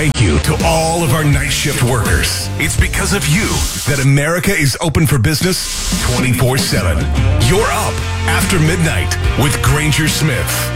thank you to all of our night shift workers. It's because of you that America is open for business 24/7. You're up after midnight with Granger Smith.